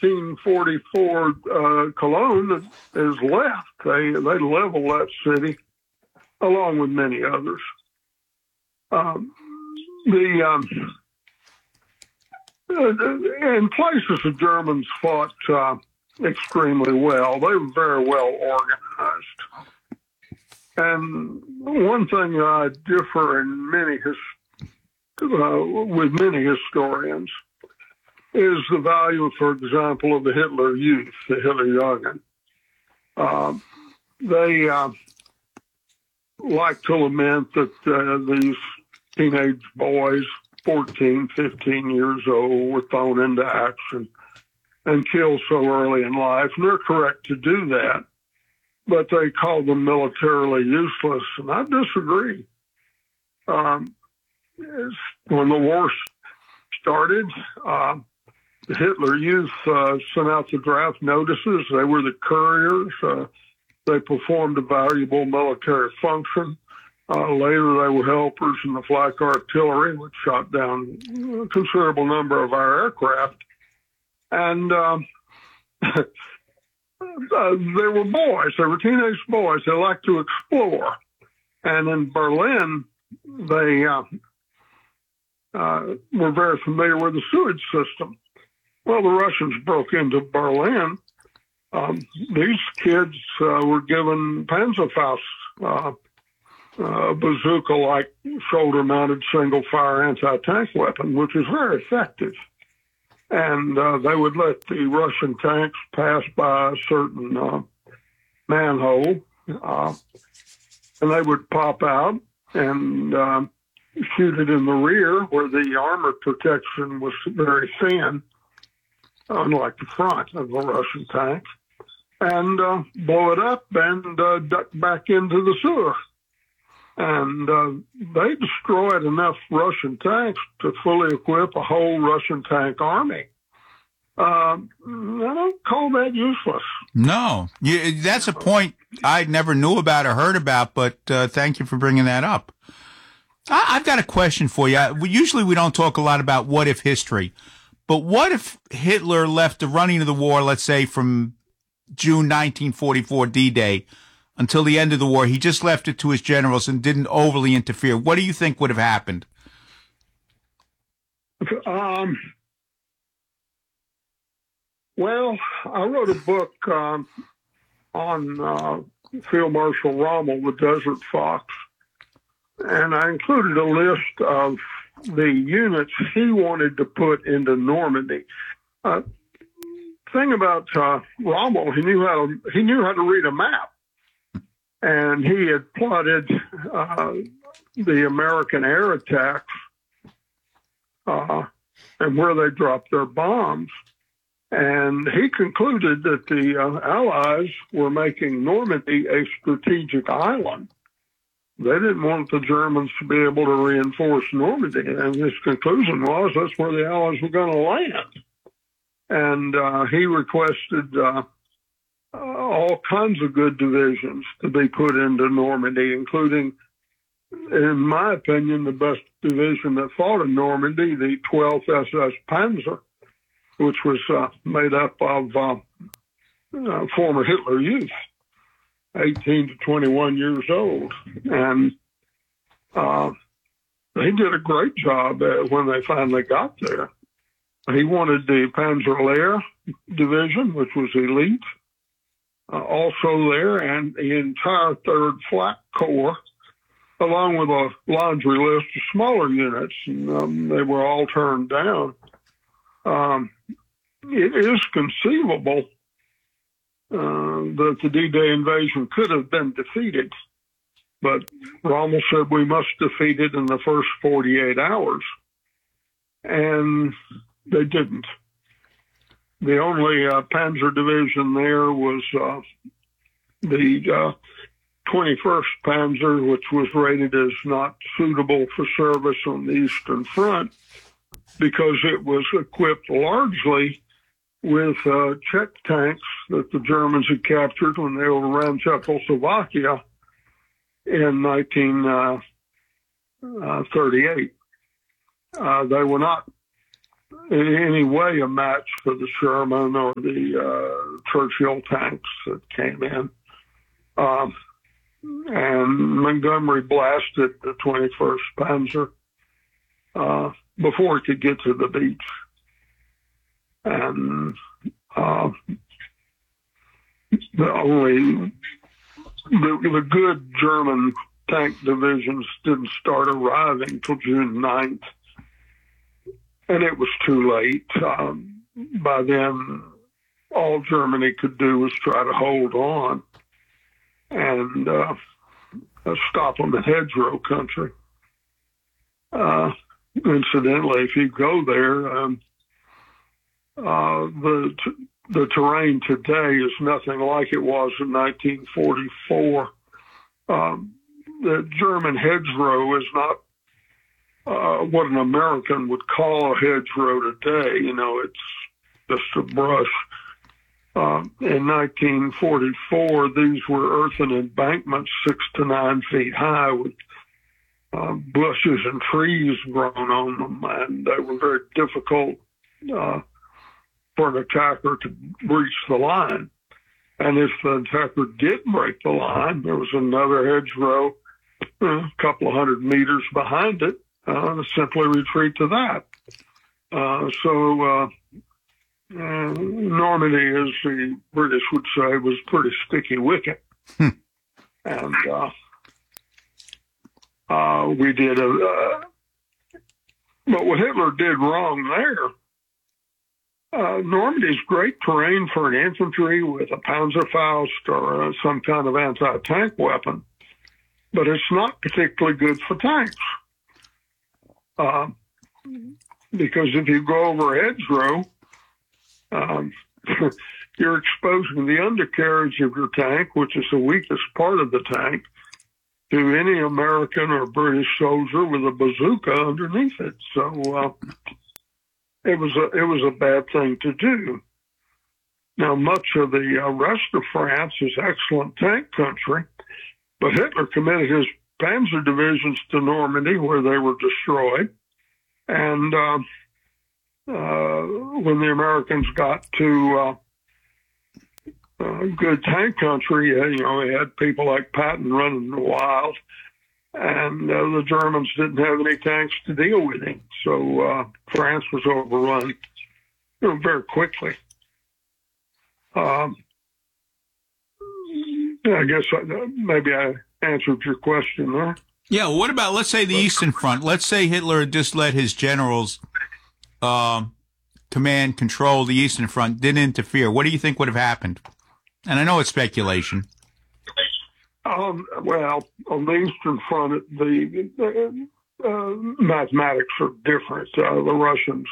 1944, Cologne is left. They level that city along with many others. In places the Germans fought extremely well. They were very well organized. And one thing I differ in with many historians is the value, for example, of the Hitler Youth, the Hitlerjugend. They like to lament that these teenage boys, 14, 15 years old, were thrown into action and killed so early in life. And they're correct to do that, but they call them militarily useless, and I disagree. When the war started, the Hitler Youth sent out the draft notices. They were the couriers. They performed a valuable military function. Later, they were helpers in the flak artillery, which shot down a considerable number of our aircraft. And they were boys. They were teenage boys. They liked to explore. And in Berlin, they were very familiar with the sewage system. Well, the Russians broke into Berlin. These kids were given Panzerfaust, a bazooka-like shoulder-mounted single-fire anti-tank weapon, which was very effective. And they would let the Russian tanks pass by a certain manhole, and they would pop out and shoot it in the rear where the armor protection was very thin, unlike the front of the Russian tank, and blow it up and duck back into the sewer. And they destroyed enough Russian tanks to fully equip a whole Russian tank army. I don't call that useless. No, that's a point I never knew about or heard about, but thank you for bringing that up. I've got a question for you. Usually we don't talk a lot about what-if history, but what if Hitler left the running of the war, let's say, from June 1944 D-Day until the end of the war? He just left it to his generals and didn't overly interfere. What do you think would have happened? Well, I wrote a book on Field Marshal Rommel, the Desert Fox, and I included a list of the units he wanted to put into Normandy. Thing about Rommel, he knew how to read a map, and he had plotted the American air attacks and where they dropped their bombs. And he concluded that the Allies were making Normandy a strategic island. They didn't want the Germans to be able to reinforce Normandy. And his conclusion was that's where the Allies were going to land. And he requested all kinds of good divisions to be put into Normandy, including, in my opinion, the best division that fought in Normandy, the 12th SS Panzer, which was made up of former Hitler Youth, 18 to 21 years old. And they did a great job when they finally got there. He wanted the Panzerlehr division, which was elite, also there, and the entire 3rd Flak Corps, along with a laundry list of smaller units, and they were all turned down. It is conceivable that the D-Day invasion could have been defeated, but Rommel said we must defeat it in the first 48 hours, and they didn't. The only Panzer division there was the 21st Panzer, which was rated as not suitable for service on the Eastern Front because it was equipped largely with Czech tanks that the Germans had captured when they overran Czechoslovakia in 1938. They were not in any way a match for the Sherman or the Churchill tanks that came in. And Montgomery blasted the 21st Panzer before it could get to the beach. And the good German tank divisions didn't start arriving until June 9th. And it was too late. By then, all Germany could do was try to hold on and stop them in hedgerow country. Incidentally, if you go there, the terrain today is nothing like it was in 1944. The German hedgerow is not what an American would call a hedgerow today. You know, it's just a brush. In 1944, these were earthen embankments 6 to 9 feet high with bushes and trees grown on them, and they were very difficult for an attacker to breach the line. And if the attacker did break the line, there was another hedgerow a couple of 100 meters behind it, simply retreat to that. Normandy, as the British would say, was pretty sticky wicket. And we did but what Hitler did wrong there, Normandy's great terrain for an infantry with a Panzerfaust or some kind of anti-tank weapon, but it's not particularly good for tanks. Because if you go over hedgerow, you're exposing the undercarriage of your tank, which is the weakest part of the tank, to any American or British soldier with a bazooka underneath it. So it was a bad thing to do. Now, much of the rest of France is excellent tank country, but Hitler committed his panzer divisions to Normandy, where they were destroyed. And when the Americans got to good tank country, we had people like Patton running wild, and the Germans didn't have any tanks to deal with him. So France was overrun very quickly. I guess maybe I answered your question there. Yeah, well, what about, let's say, the Eastern Front? Let's say Hitler had just let his generals command, control the Eastern Front, didn't interfere. What do you think would have happened? And I know it's speculation. Well, on the Eastern Front, the mathematics are different. The Russians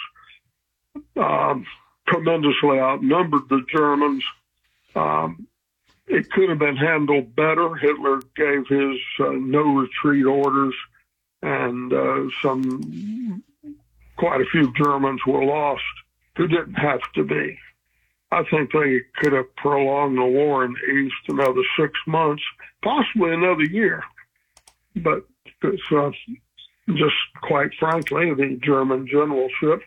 tremendously outnumbered the Germans. It could have been handled better. Hitler gave his no retreat orders, and quite a few Germans were lost who didn't have to be. I think they could have prolonged the war in the East another 6 months, possibly another year. But just quite frankly, the German generalship,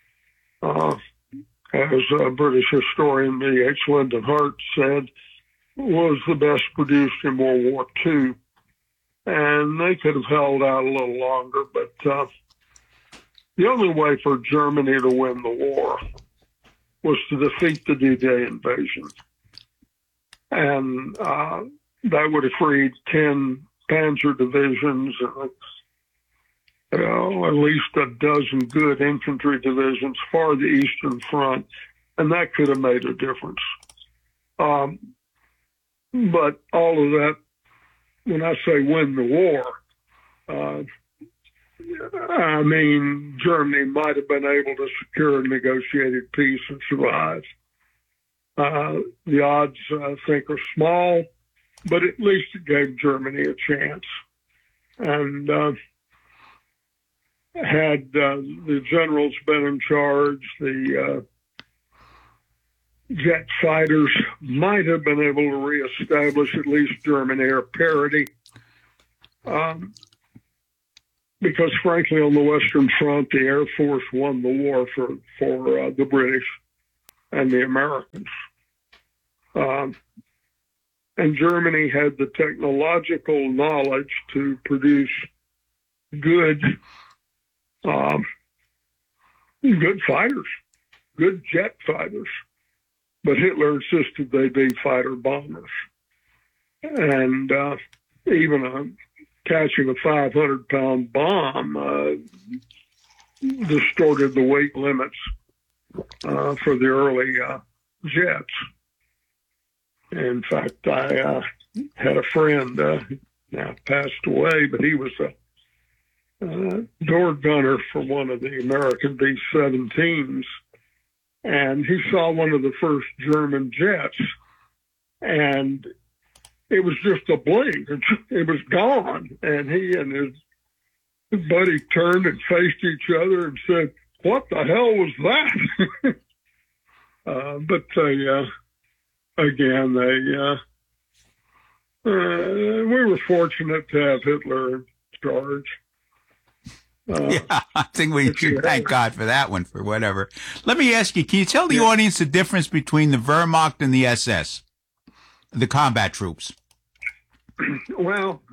as British historian B.H. Lyndon Hart said, was the best produced in World War II. And they could have held out a little longer, but the only way for Germany to win the war was to defeat the D-Day invasion. And that would have freed 10 panzer divisions, at least a dozen good infantry divisions for the Eastern Front, and that could have made a difference. But all of that, when I say win the war, I mean, Germany might have been able to secure a negotiated peace and survive. The odds, I think, are small, but at least it gave Germany a chance. And had the generals been in charge, the jet fighters might have been able to reestablish at least German air parity. because frankly, on the Western Front, the Air Force won the war for the British and the Americans. And Germany had the technological knowledge to produce good fighters, good jet fighters. But Hitler insisted they be fighter bombers. And even catching a 500-pound bomb distorted the weight limits for the early jets. In fact, I had a friend, now passed away, but he was a door gunner for one of the American B-17s. And he saw one of the first German jets, and it was just a blink. It was gone. And he and his buddy turned and faced each other and said, "What the hell was that?" But we were fortunate to have Hitler in charge. Yeah, I think we should thank God for that one, for whatever. Let me ask you, can you tell the audience the difference between the Wehrmacht and the SS, the combat troops? Well,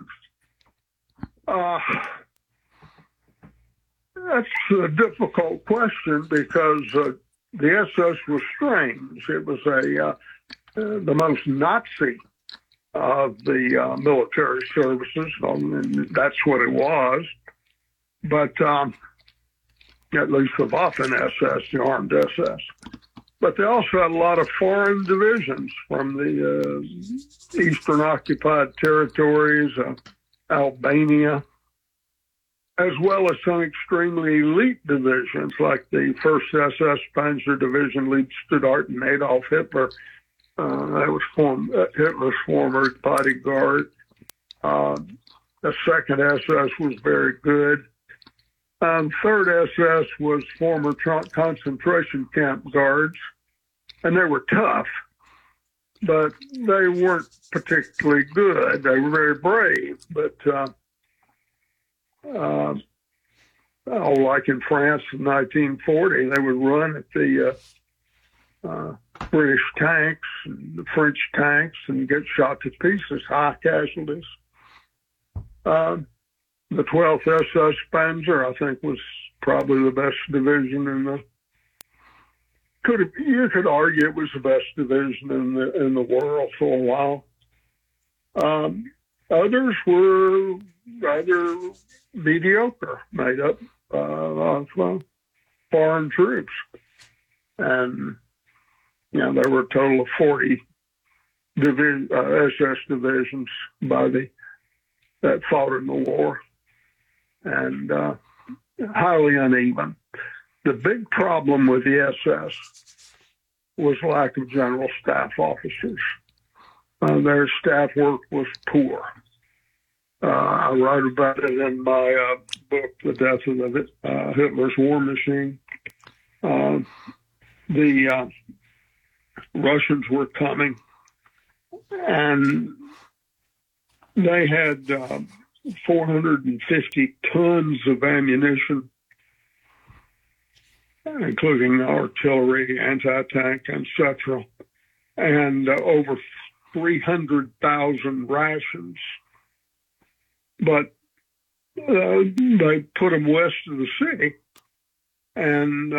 that's a difficult question because the SS was strange. It was the most Nazi of the military services. That's what it was. But at least the Waffen-SS, the armed SS. But they also had a lot of foreign divisions from the Eastern occupied territories, Albania, as well as some extremely elite divisions like the 1st SS Panzer Division, Leibstudart and Adolf Hitler. That was Hitler's former bodyguard. The 2nd SS was very good. 3rd SS was former concentration camp guards, and they were tough, but they weren't particularly good. They were very brave, but like in France in 1940, they would run at the British tanks and the French tanks and get shot to pieces, high casualties. The 12th SS Panzer, I think, was probably the best division you could argue it was the best division in the world for a while. Others were rather mediocre, made up of foreign troops. And, there were a total of 40 SS divisions that fought in the war. And highly uneven. The big problem with the SS was lack of general staff officers. Their staff work was poor. I wrote about it in my book, The Death of Hitler's War Machine. The Russians were coming, and they had 450 tons of ammunition, including artillery, anti-tank, etc., and over 300,000 rations. But they put them west of the city, and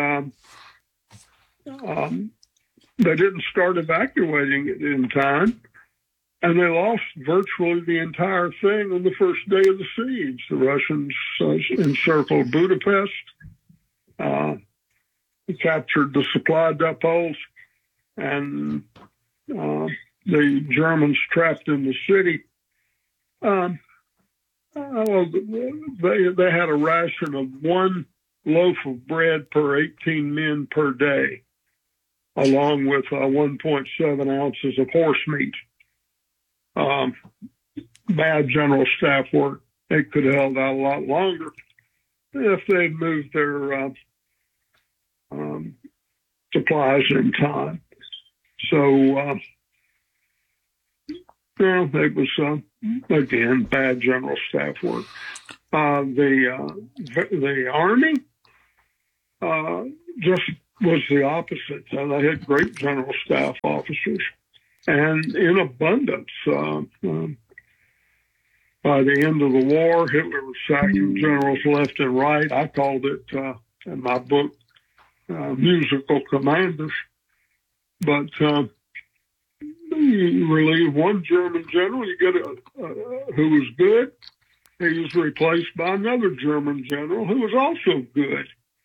they didn't start evacuating it in time. And they lost virtually the entire thing on the first day of the siege. The Russians encircled Budapest, captured the supply depots, and the Germans trapped in the city. They had a ration of 1 loaf of bread per 18 men per day, along with 1.7 ounces of horse meat. Bad general staff work. They could have held out a lot longer if they'd moved their supplies in time. So, it was, again, bad general staff work. The Army just was the opposite. They had great general staff officers, and in abundance. By the end of the war, Hitler was sacking generals left and right. I called it in my book musical commanders. But you relieve one German general, you get who was good. He was replaced by another German general who was also good.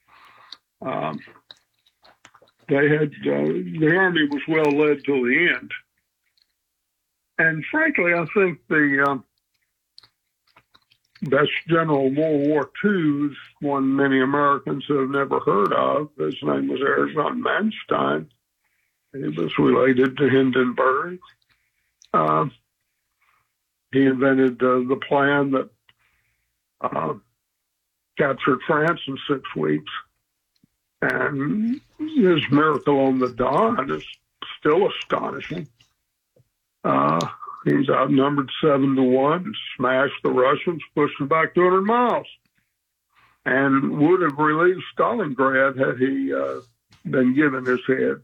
They had the army was well led till the end, and frankly, I think the best general in World War II is one many Americans have never heard of. His name was Erich von Manstein. He was related to Hindenburg. He invented the plan that captured France in 6 weeks. And his miracle on the Don is still astonishing. He's outnumbered 7-1, smashed the Russians, pushed them back 200 miles, and would have relieved Stalingrad had he been given his head.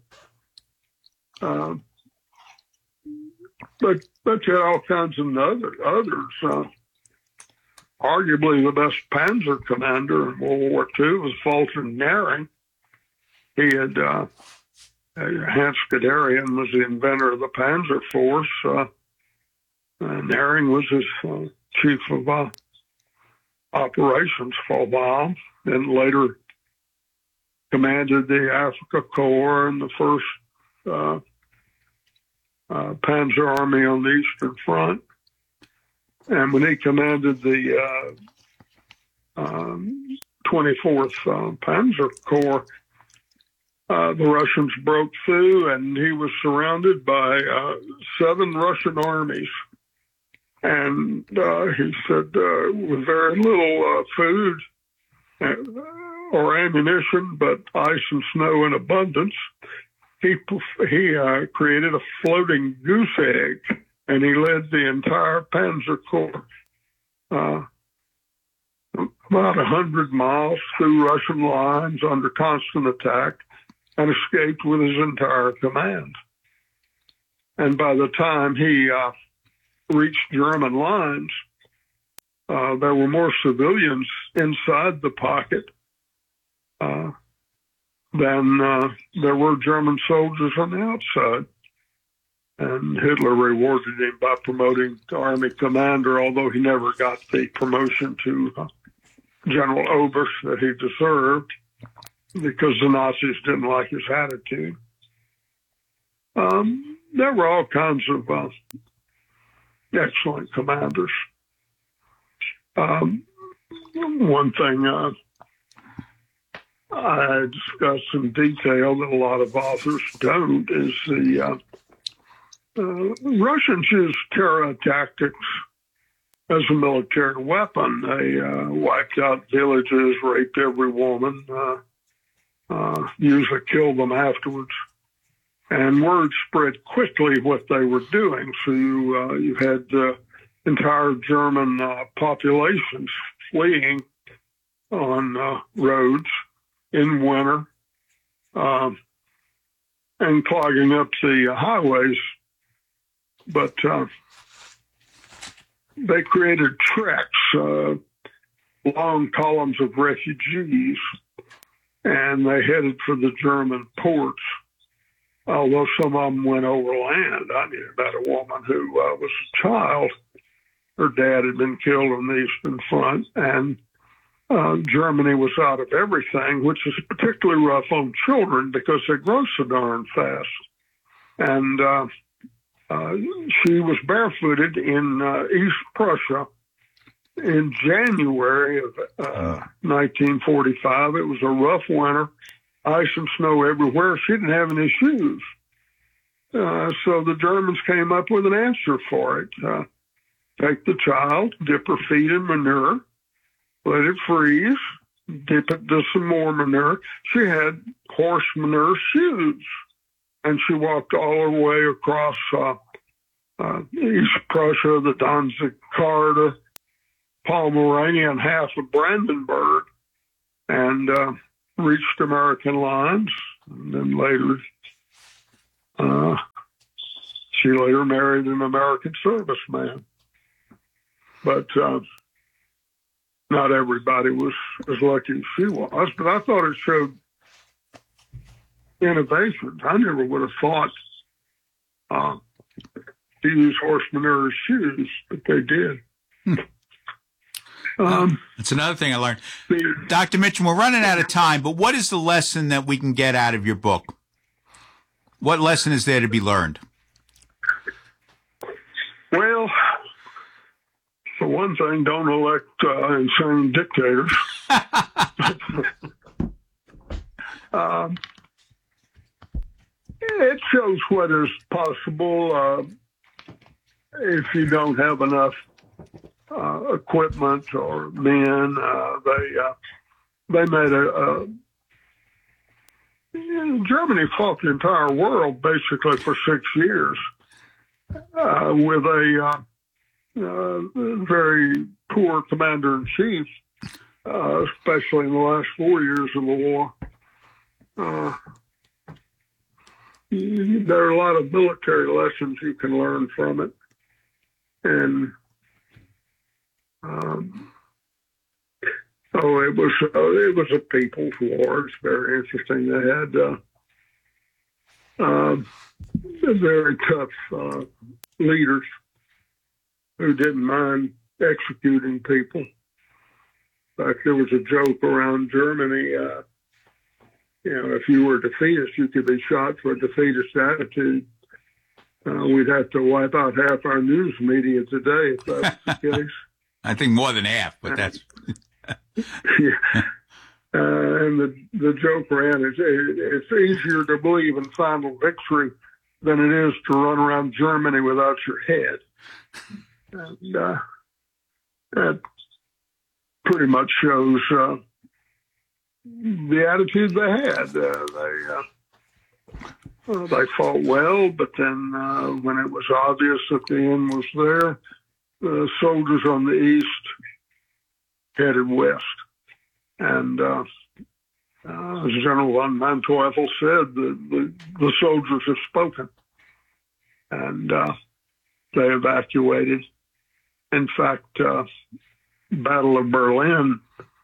But you had all kinds of others. Arguably the best Panzer commander in World War II was Walter Nering. He had Hans Guderian was the inventor of the Panzer Force. Nering was his chief of operations for a while, and later commanded the Africa Corps and the first Panzer Army on the Eastern Front. And when he commanded the 24th Panzer Corps, the Russians broke through, and he was surrounded by 7 Russian armies. And he said, with very little food or ammunition, but ice and snow in abundance, he created a floating goose egg, and he led the entire Panzer Corps about 100 miles through Russian lines under constant attack, and escaped with his entire command. And by the time he reached German lines, there were more civilians inside the pocket than there were German soldiers on the outside. And Hitler rewarded him by promoting to Army Commander, although he never got the promotion to General Oberst that he deserved, because the Nazis didn't like his attitude. There were all kinds of excellent commanders. One thing I discuss in detail that a lot of authors don't is the Russians used terror tactics as a military weapon. They wiped out villages, raped every woman, usually killed them afterwards. And word spread quickly what they were doing. So you had entire German populations fleeing on roads in winter and clogging up the highways. But they created treks, long columns of refugees, and they headed for the German ports. Although some of them went overland. I knew about a woman who was a child. Her dad had been killed on the Eastern Front, and Germany was out of everything, which is particularly rough on children because they grow so darn fast. And she was barefooted in East Prussia in January of 1945. It was a rough winter. Ice and snow everywhere. She didn't have any shoes. So the Germans came up with an answer for it. Take the child, dip her feet in manure, let it freeze, dip it to some more manure. She had horse manure shoes, and she walked all her way across East Prussia, the Danzig corridor, Pomeranian half of Brandenburg and reached American lines. And then later, she later married an American serviceman. But not everybody was as lucky as she was. But I thought it showed innovations. I never would have thought to use horse manure as shoes, but they did. That's another thing I learned. Dr. Mitchum, we're running out of time, but what is the lesson that we can get out of your book? What lesson is there to be learned? Well, for one thing, don't elect insane dictators. It shows what is possible if you don't have enough equipment or men. They made Germany fought the entire world basically for 6 years with a very poor commander-in-chief, especially in the last 4 years of the war. There are a lot of military lessons you can learn from it. And it was a people's war. It's very interesting. They had very tough leaders who didn't mind executing people. In fact, there was a joke around Germany. If you were a defeatist, you could be shot for a defeatist attitude. We'd have to wipe out half our news media today if that's the case. I think more than half, but that's... Yeah. And the joke ran is it's easier to believe in final victory than it is to run around Germany without your head. And that pretty much shows the attitude they had. They fought well, but then when it was obvious that the end was there, the soldiers on the east headed west. And as General von Manteuffel said, the soldiers have spoken. And they evacuated. In fact, Battle of Berlin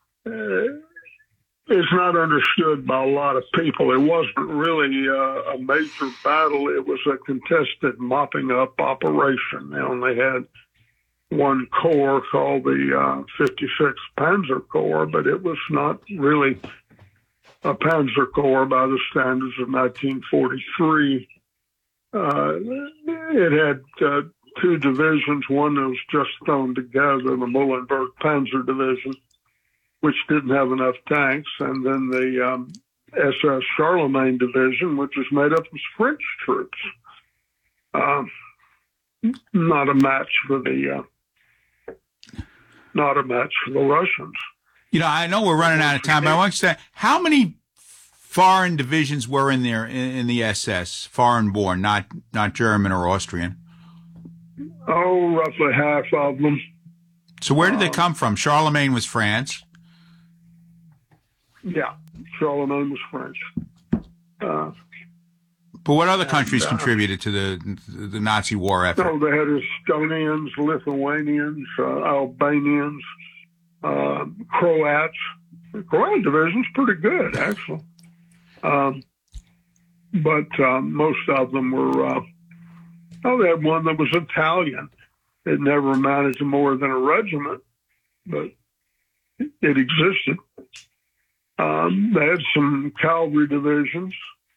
is not understood by a lot of people. It wasn't really a major battle. It was a contested mopping up operation. They only had one corps called the 56th Panzer Corps, but it was not really a Panzer Corps by the standards of 1943. It had two divisions, one that was just thrown together, the Muhlenberg Panzer Division, which didn't have enough tanks, and then the SS Charlemagne Division, which was made up of French troops. Not a match for the Russians. I know we're running out of time, but I want to say, how many foreign divisions were in there in the SS, foreign-born, not German or Austrian? Oh, roughly half of them. So where did they come from? Charlemagne was France. Yeah, Charlemagne was French. But what other countries contributed to the Nazi war effort? So they had Estonians, Lithuanians, Albanians, Croats. The Croat division's pretty good, actually. But most of them were... they had one that was Italian. It never amounted to more than a regiment, but it existed. They had some cavalry divisions.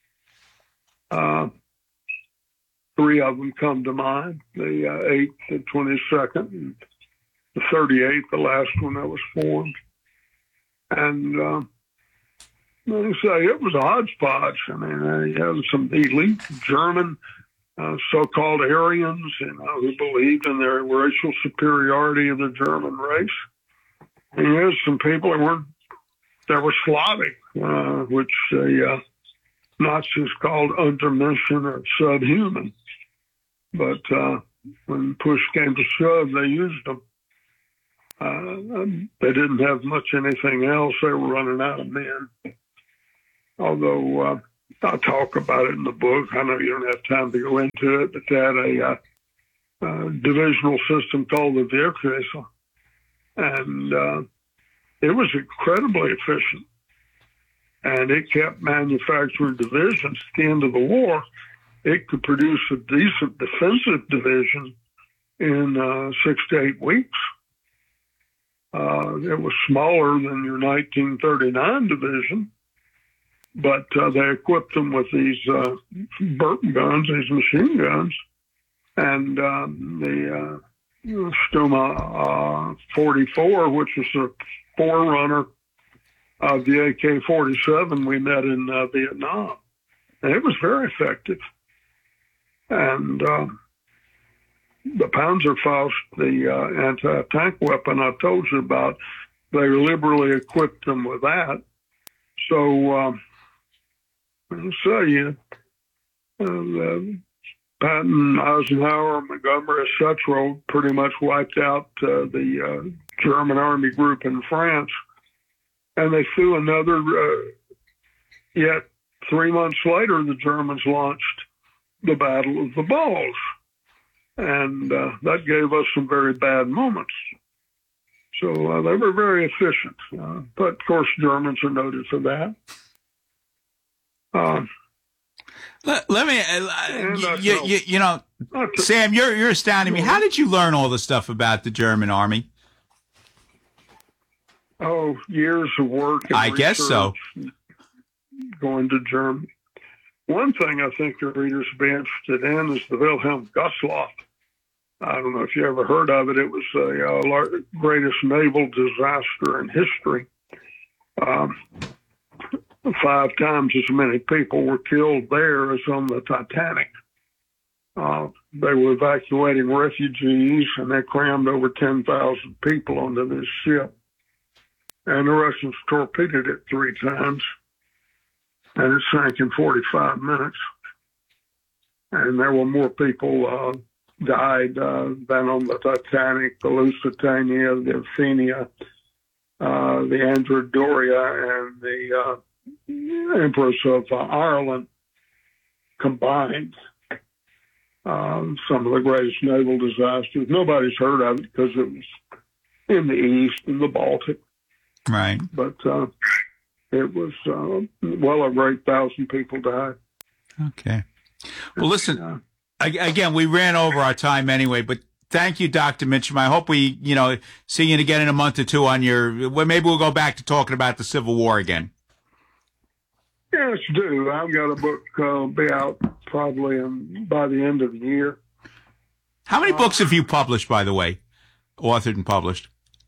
3 of them come to mind, the 8th, the 22nd, and the 38th, the last one that was formed. And let me say, it was a hodgepodge. I mean, you had some elite German so-called Aryans, who believed in their racial superiority of the German race. And you had some people that were Slavic, which the Nazis called untermenschen or subhuman. But when push came to shove, they used them. They didn't have much anything else. They were running out of men. Although I talk about it in the book. I know you don't have time to go into it, but they had a divisional system called the Vierkessel. And it was incredibly efficient. And it kept manufacturing divisions. At the end of the war, it could produce a decent defensive division in 6 to 8 weeks. It was smaller than your 1939 division, but they equipped them with these Burton guns, these machine guns, and the Stuma 44, which was the forerunner of the AK-47 we met in Vietnam. And it was very effective. And the Panzerfaust, the anti-tank weapon I told you about, they liberally equipped them with that. So, Patton, Eisenhower, Montgomery, etc. pretty much wiped out the German army group in France. And they threw another, yet 3 months later, the Germans launched the Battle of the Bulge. And that gave us some very bad moments. So they were very efficient. But, of course, Germans are noted for that. Let me, you know, Sam, you're astounding me. How did you learn all the stuff about the German army? Oh, years of work. And I guess so. Going to Germany. One thing I think your readers will be interested in is the Wilhelm Gustloff. I don't know if you ever heard of it. It was the greatest naval disaster in history. 5 times as many people were killed there as on the Titanic. They were evacuating refugees, and they crammed over 10,000 people onto this ship. And the Russians torpedoed it 3 times, and it sank in 45 minutes. And there were more people died than on the Titanic, the Lusitania, the Athenia, the Andrew Doria, and the Empress of Ireland combined. Some of the greatest naval disasters. Nobody's heard of it because it was in the East, in the Baltic. Right. But it was well over 8,000 people died. Okay. Well, listen, again, we ran over our time anyway, but thank you, Dr. Mitchum. I hope we, see you again in a month or two on maybe we'll go back to talking about the Civil War again. Yes, do. I've got a book be out probably by the end of the year. How many books have you published, by the way? Authored and published?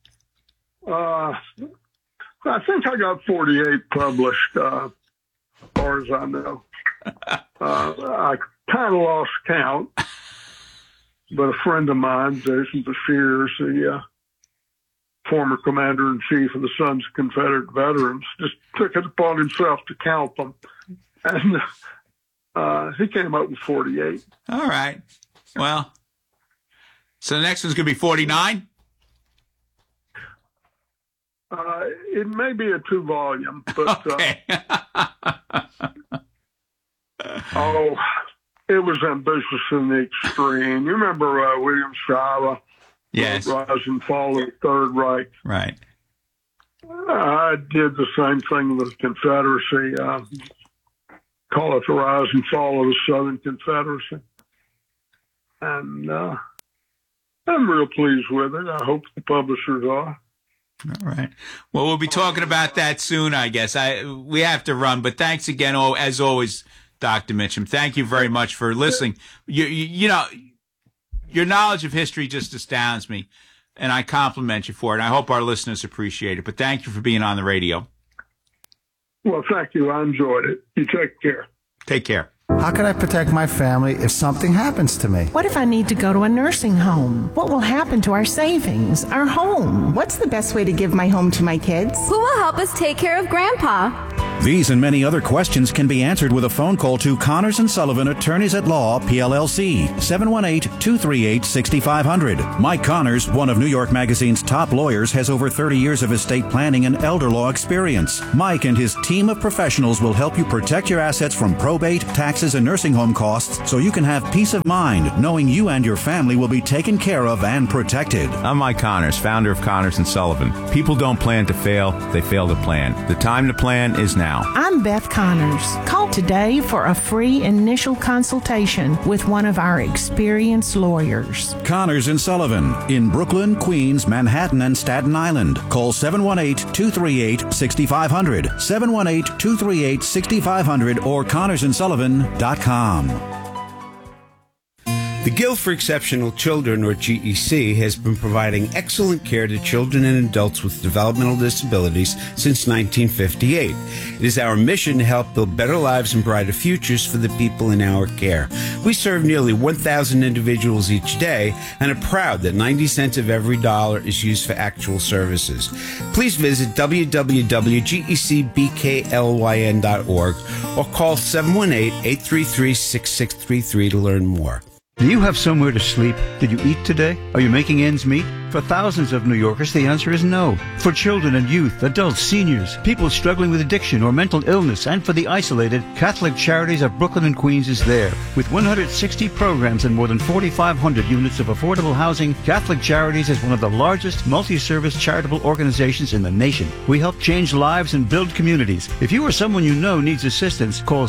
I think I got 48 published, as far as I know. I kind of lost count, but a friend of mine, Jason Bashir, the former commander-in-chief of the Sons of Confederate Veterans, just took it upon himself to count them. And he came up with 48. All right. Well, so the next one's going to be 49? It may be a 2-volume, but okay. It was ambitious in the extreme. You remember William Shirer? Yes. Rise and Fall of the Third Reich. Right. I did the same thing with the Confederacy. Call it the Rise and Fall of the Southern Confederacy. And I'm real pleased with it. I hope the publishers are. All right. Well, we'll be talking about that soon, I guess. We have to run, but thanks again, as always, Dr. Mitchum. Thank you very much for listening. You know, your knowledge of history just astounds me, and I compliment you for it. And I hope our listeners appreciate it. But thank you for being on the radio. Well, thank you. I enjoyed it. You take care. Take care. How can I protect my family if something happens to me? What if I need to go to a nursing home? What will happen to our savings, our home? What's the best way to give my home to my kids? Who will help us take care of Grandpa? These and many other questions can be answered with a phone call to Connors & Sullivan, Attorneys at Law, PLLC, 718-238-6500. Mike Connors, one of New York Magazine's top lawyers, has over 30 years of estate planning and elder law experience. Mike and his team of professionals will help you protect your assets from probate, taxes, and nursing home costs so you can have peace of mind knowing you and your family will be taken care of and protected. I'm Mike Connors, founder of Connors & Sullivan. People don't plan to fail, they fail to plan. The time to plan is now. I'm Beth Connors. Call today for a free initial consultation with one of our experienced lawyers. Connors & Sullivan in Brooklyn, Queens, Manhattan, and Staten Island. Call 718-238-6500, 718-238-6500, or ConnorsandSullivan.com. The Guild for Exceptional Children, or GEC, has been providing excellent care to children and adults with developmental disabilities since 1958. It is our mission to help build better lives and brighter futures for the people in our care. We serve nearly 1,000 individuals each day and are proud that 90 cents of every dollar is used for actual services. Please visit www.gecbklyn.org or call 718-833-6633 to learn more. Do you have somewhere to sleep? Did you eat today? Are you making ends meet? For thousands of New Yorkers, the answer is no. For children and youth, adults, seniors, people struggling with addiction or mental illness, and for the isolated, Catholic Charities of Brooklyn and Queens is there. With 160 programs and more than 4,500 units of affordable housing, Catholic Charities is one of the largest multi-service charitable organizations in the nation. We help change lives and build communities. If you or someone you know needs assistance, call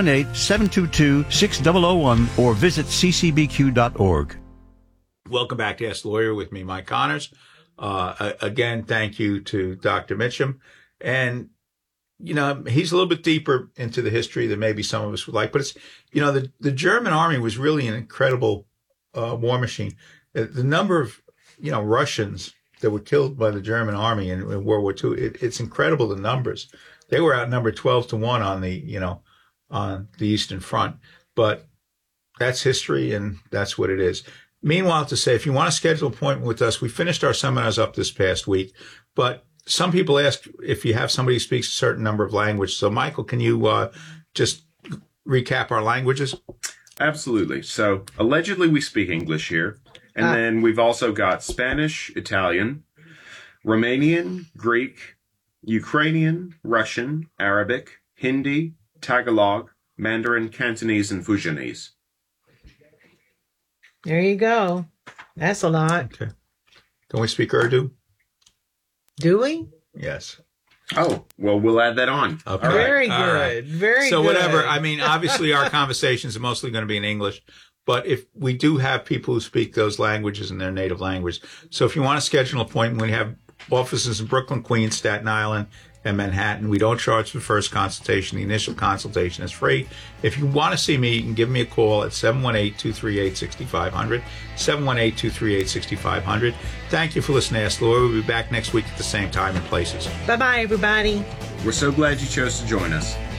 718-722-6001 or visit ccbq.org. Welcome back to Ask the Lawyer with me, Mike Connors. Again, thank you to Dr. Mitchum. And, you know, he's a little bit deeper into the history than maybe some of us would like. But it's, you know, the German army was really an incredible war machine. The number of, you know, Russians that were killed by the German army in World War II, it's incredible, the numbers. They were outnumbered 12-1 on the, you know, on the Eastern Front. But that's history, and that's what it is. Meanwhile, to say, if you want to schedule an appointment with us, we finished our seminars up this past week, but some people ask if you have somebody who speaks a certain number of languages. So, Michael, can you just recap our languages? Absolutely. So, allegedly, we speak English here. And then we've also got Spanish, Italian, Romanian, Greek, Ukrainian, Russian, Arabic, Hindi, Tagalog, Mandarin, Cantonese, and Fujianese. There you go. That's a lot. Okay. Don't we speak Urdu? Do we? Yes. Oh, well, we'll add that on. Okay. Very good. Right. Very so good. So whatever. I mean, obviously our conversations are mostly going to be in English, but if we do have people who speak those languages in their native language. So if you want to schedule an appointment, we have offices in Brooklyn, Queens, Staten Island, and Manhattan. We don't charge for the first consultation. The initial consultation is free. If you want to see me, you can give me a call at 718-238-6500, 718-238-6500. Thank you for listening to Ask the Lawyer. We'll be back next week at the same time and places. Bye-bye, everybody. We're so glad you chose to join us.